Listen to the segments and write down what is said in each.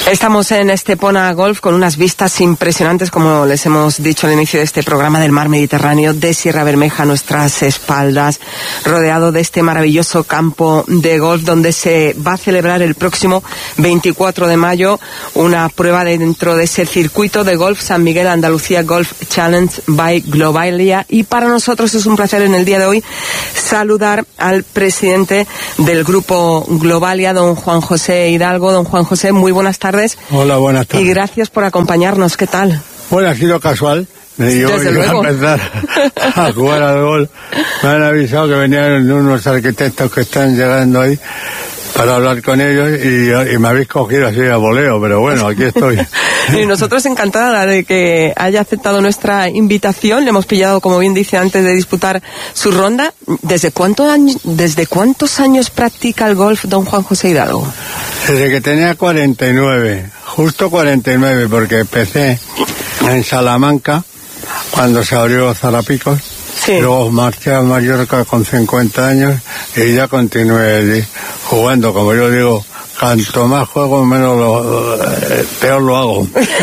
Estamos en Estepona Golf con unas vistas impresionantes, como les hemos dicho al inicio de este programa, del mar Mediterráneo, de Sierra Bermeja a nuestras espaldas, rodeado de este maravilloso campo de golf donde se va a celebrar el próximo 24 de mayo una prueba dentro de ese circuito de golf San Miguel Andalucía Golf Challenge by Globalia. Y para nosotros es un placer en el día de hoy saludar al presidente del grupo Globalia, don Juan José Hidalgo. Don Juan José, muy buenas tardes. Hola, buenas tardes. Y gracias por acompañarnos. ¿Qué tal? Bueno, ha sido casual. Yo iba a empezar a jugar al golf. Me han avisado que venían unos arquitectos que están llegando ahí para hablar con ellos y me habéis cogido así a voleo, pero bueno, aquí estoy. Y nosotros encantada de que haya aceptado nuestra invitación. Le hemos pillado, como bien dice, antes de disputar su ronda. ¿Desde cuántos años practica el golf don Juan José Hidalgo? Desde que tenía 49, justo 49, porque empecé en Salamanca cuando se abrió Zarapicos. Sí. Luego marché a Mallorca con 50 años y ya continué allí jugando. Como yo digo, cuanto más juego, peor lo hago.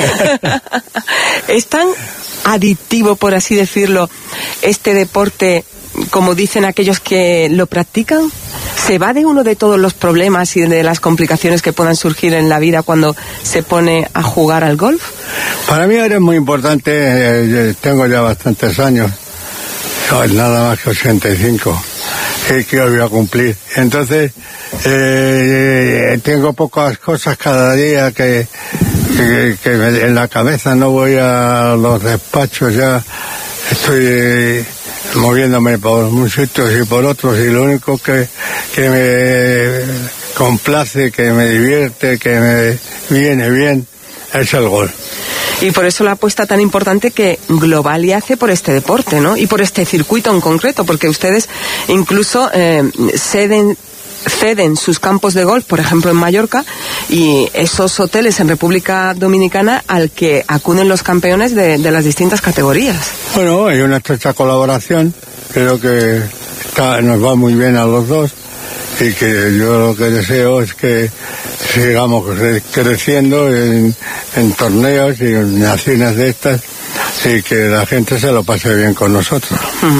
¿Es tan adictivo, por así decirlo, este deporte, como dicen aquellos que lo practican? ¿Se va de uno de todos los problemas y de las complicaciones que puedan surgir en la vida cuando se pone a jugar al golf? Para mí ahora es muy importante, tengo ya bastantes años, nada más que 85, que voy a cumplir. Entonces, tengo pocas cosas cada día que en la cabeza, no voy a los despachos, ya estoy moviéndome por unos sitios y por otros, y lo único que me complace, que me divierte, que me viene bien, es el golf. Y por eso la apuesta tan importante que Globalia hace por este deporte, ¿no? Y por este circuito en concreto, porque ustedes incluso ceden sus campos de golf, por ejemplo en Mallorca, y esos hoteles en República Dominicana al que acuden los campeones de las distintas categorías. Bueno, hay una estrecha colaboración, creo que nos va muy bien a los dos, y que yo lo que deseo es que sigamos creciendo en torneos y en acciones de estas, y que la gente se lo pase bien con nosotros.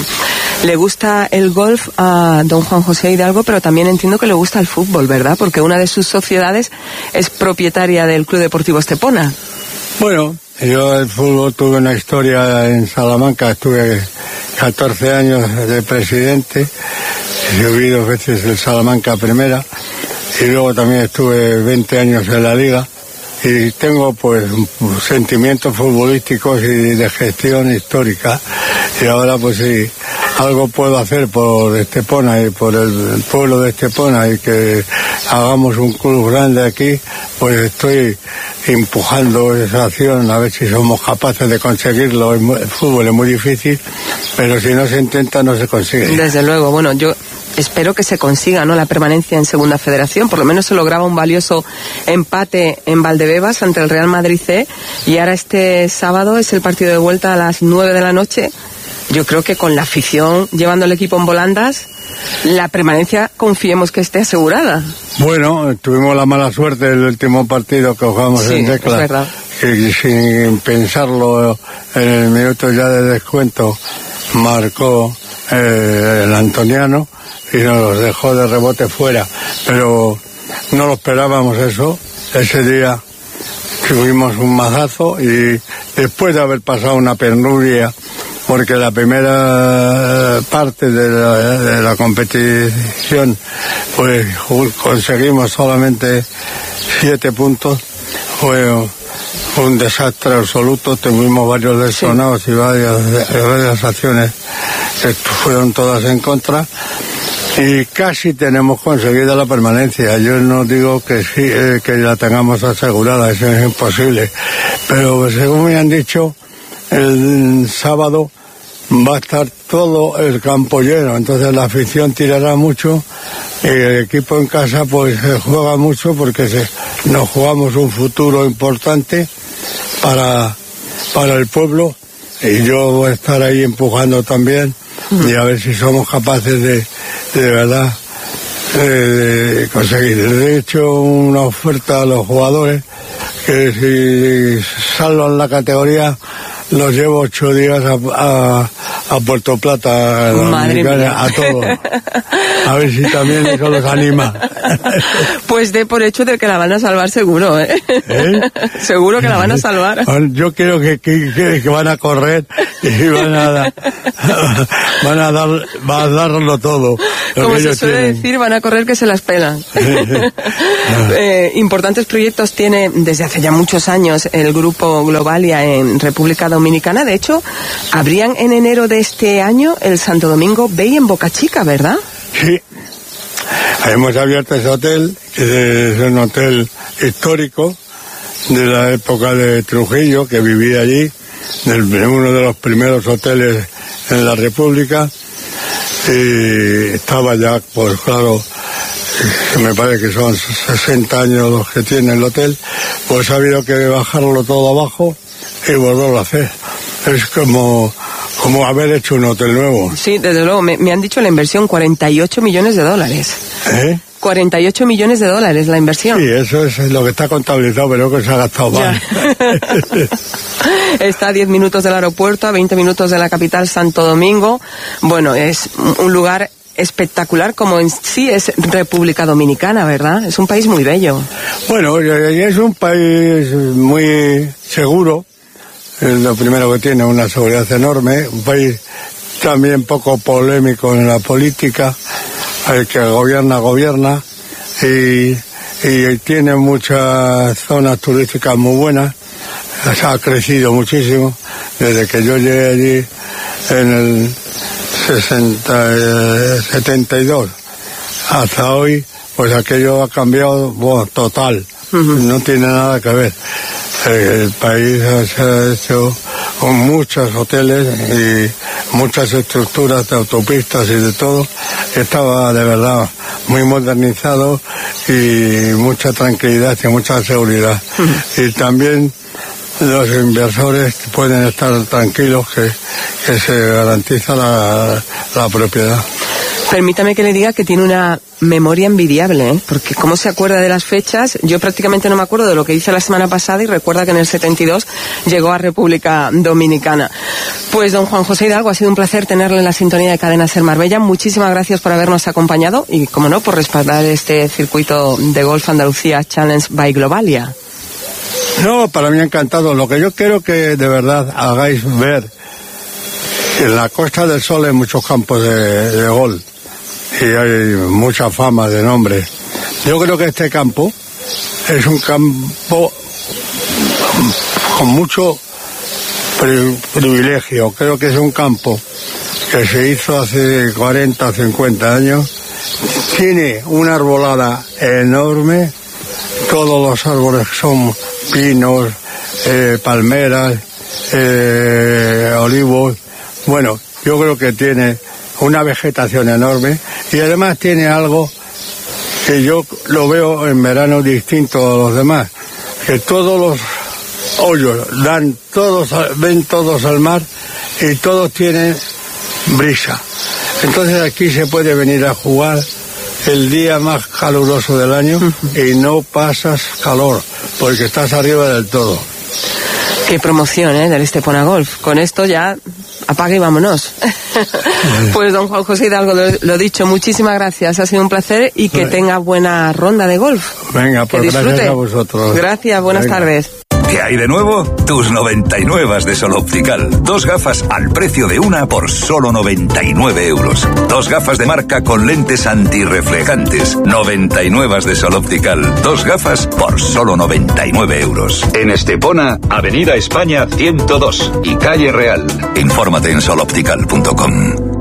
Le gusta el golf a don Juan José Hidalgo, pero también entiendo que le gusta el fútbol, ¿verdad? Porque una de sus sociedades es propietaria del Club Deportivo Estepona. Bueno, yo el fútbol tuve una historia en Salamanca, estuve 14 años de presidente, subí 2 veces el Salamanca Primera, y luego también estuve 20 años en la Liga, y tengo pues sentimientos futbolísticos y de gestión histórica, y ahora pues sí, algo puedo hacer por Estepona y por el pueblo de Estepona, y que hagamos un club grande aquí, pues estoy empujando esa acción, a ver si somos capaces de conseguirlo. El fútbol es muy difícil, pero si no se intenta no se consigue. Desde luego, bueno, yo espero que se consiga, ¿no?, la permanencia en Segunda Federación. Por lo menos se lograba un valioso empate en Valdebebas ante el Real Madrid C, y ahora este sábado es el partido de vuelta a las 9 de la noche. Yo creo que con la afición llevando el equipo en volandas, la permanencia confiemos que esté asegurada. Bueno, tuvimos la mala suerte del último partido que jugamos en Decla, que sin pensarlo en el minuto ya de descuento marcó el Antoniano y nos dejó de rebote fuera, pero no lo esperábamos eso. Ese día tuvimos un mazazo, y después de haber pasado una penuria, porque la primera parte de la competición pues conseguimos solamente 7 puntos, fue un desastre absoluto, tuvimos varios lesionados y varias acciones que fueron todas en contra, y casi tenemos conseguida la permanencia. Yo no digo que sí, que la tengamos asegurada, eso es imposible, pero según me han dicho, el sábado va a estar todo el campo lleno, entonces la afición tirará mucho, y el equipo en casa pues juega mucho, porque nos jugamos un futuro importante para el pueblo, y yo voy a estar ahí empujando también, y a ver si somos capaces de verdad de conseguir. Le he hecho una oferta a los jugadores que si salvo en la categoría los llevo 8 días a Puerto Plata, a todos. A ver si también eso los anima. Pues de por hecho de que la van a salvar seguro, ¿eh? Seguro que la van a salvar. Yo creo que van a correr y van a darlo todo. Como se suele decir, van a correr que se las pelan. Importantes proyectos tiene desde hace ya muchos años el grupo Globalia en República Dominicana. De hecho, abrían en enero de este año el Santo Domingo Bay en Boca Chica, ¿verdad? Sí. Hemos abierto ese hotel, que es un hotel histórico de la época de Trujillo, que vivía allí, uno de los primeros hoteles en la República, y estaba ya, pues claro, me parece que son 60 años los que tiene el hotel, pues ha habido que bajarlo todo abajo y volverlo a hacer. Es como haber hecho un hotel nuevo. Sí, desde luego, me han dicho la inversión, $48 millones. ¿Eh? 48 millones de dólares la inversión. Sí, eso es lo que está contabilizado, pero que se ha gastado mal. Está a 10 minutos del aeropuerto, a 20 minutos de la capital, Santo Domingo. Bueno, es un lugar espectacular, como en sí es República Dominicana, ¿verdad? Es un país muy bello. Bueno, es un país muy seguro. Es lo primero que tiene, una seguridad enorme. Un país también poco polémico en la política. El que gobierna y tiene muchas zonas turísticas muy buenas. Ha crecido muchísimo desde que yo llegué allí en el 72 hasta hoy. Pues aquello ha cambiado, bueno, total. No tiene nada que ver. El país se ha hecho con muchos hoteles y muchas estructuras de autopistas y de todo. Estaba de verdad muy modernizado y mucha tranquilidad y mucha seguridad. Y también los inversores pueden estar tranquilos que se garantiza la propiedad. Permítame que le diga que tiene una memoria envidiable, ¿eh? Porque cómo se acuerda de las fechas. Yo prácticamente no me acuerdo de lo que hice la semana pasada y recuerda que en el 72 llegó a República Dominicana. Pues don Juan José Hidalgo, ha sido un placer tenerle en la sintonía de Cadena Ser Marbella. Muchísimas gracias por habernos acompañado y, como no, por respaldar este circuito de Golf Andalucía Challenge by Globalia. No, para mí encantado. Lo que yo quiero que de verdad hagáis ver, en la Costa del Sol hay muchos campos de golf y hay mucha fama de nombre. Yo creo que este campo es un campo con mucho privilegio. Creo que es un campo que se hizo hace 40 o 50 años. Tiene una arbolada enorme. Todos los árboles son pinos, palmeras, olivos. Bueno, yo creo que tiene una vegetación enorme y además tiene algo que yo lo veo en verano distinto a los demás, que todos los hoyos ven todos al mar y todos tienen brisa. Entonces aquí se puede venir a jugar el día más caluroso del año y no pasas calor porque estás arriba del todo. Qué promoción, del Estepona Golf. Con esto ya apaga y vámonos. Pues don Juan José Hidalgo, lo dicho, muchísimas gracias. Ha sido un placer y que tenga buena ronda de golf. Venga, pues gracias a vosotros. Gracias, buenas tardes. ¿Qué hay de nuevo? Tus 99 de Sol Optical. 2 gafas al precio de una por solo 99 euros. 2 gafas de marca con lentes antirreflejantes. 99 de Sol Optical. 2 gafas por solo 99 euros. En Estepona, Avenida España 102 y Calle Real. Infórmate en soloptical.com.